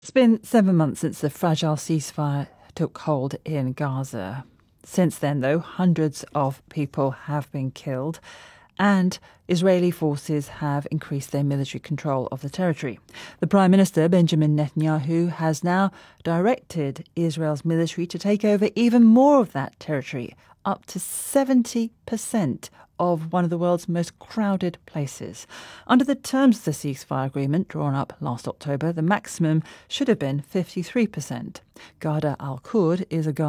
It's been 7 months since the fragile ceasefire took hold in Gaza. Since then, though, hundreds of people have been killed and Israeli forces have increased their military control of the territory. The Prime Minister, Benjamin Netanyahu, has now directed Israel's military to take over even more of that territory, up to 70% of one of the world's most crowded places. Under the terms of the ceasefire agreement drawn up last October, the maximum should have been 53%. Ghada al-Kurd is a